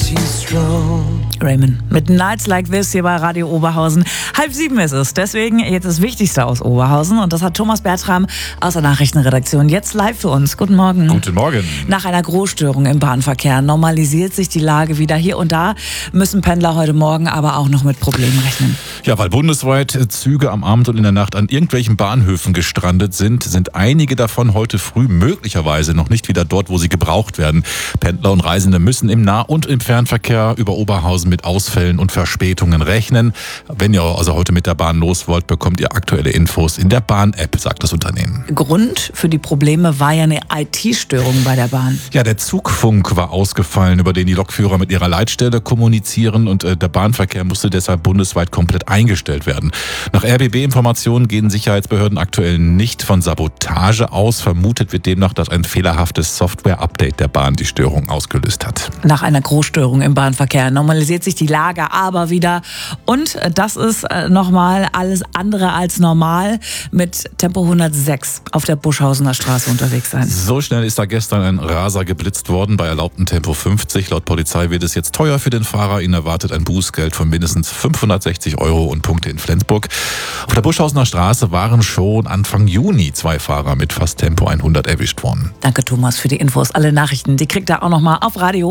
Raymond mit Nights Like This hier bei Radio Oberhausen. 6:30 ist es. Deswegen jetzt das Wichtigste aus Oberhausen. Und das hat Thomas Bertram aus der Nachrichtenredaktion jetzt live für uns. Guten Morgen. Guten Morgen. Nach einer Großstörung im Bahnverkehr normalisiert sich die Lage wieder. Hier und da müssen Pendler heute Morgen aber auch noch mit Problemen rechnen. Ja, weil bundesweit Züge am Abend und in der Nacht an irgendwelchen Bahnhöfen gestrandet sind einige davon heute früh möglicherweise noch nicht wieder dort, wo sie gebraucht werden. Pendler und Reisende müssen im Nah- und im Fernverkehr über Oberhausen mit Ausfällen und Verspätungen rechnen. Wenn ihr also heute mit der Bahn los wollt, bekommt ihr aktuelle Infos in der Bahn-App, sagt das Unternehmen. Grund für die Probleme war ja eine IT-Störung bei der Bahn. Ja, der Zugfunk war ausgefallen, über den die Lokführer mit ihrer Leitstelle kommunizieren, und der Bahnverkehr musste deshalb bundesweit komplett eingestellt werden. Nach RBB-Informationen gehen Sicherheitsbehörden aktuell nicht von Sabotage aus. Vermutet wird demnach, dass ein fehlerhaftes Software-Update der Bahn die Störung ausgelöst hat. Nach einer Großstörung im Bahnverkehr normalisiert sich die Lage aber wieder. Und das ist nochmal alles andere als normal, mit Tempo 106 auf der Buschhausener Straße unterwegs sein. So schnell ist da gestern ein Raser geblitzt worden bei erlaubtem Tempo 50. Laut Polizei wird es jetzt teuer für den Fahrer. Ihn erwartet ein Bußgeld von mindestens 560 € und Punkte in Flensburg. Auf der Buschhausener Straße waren schon Anfang Juni 2 Fahrer mit fast Tempo 100 erwischt worden. Danke, Thomas, für die Infos. Alle Nachrichten, die kriegt ihr auch nochmal auf Radio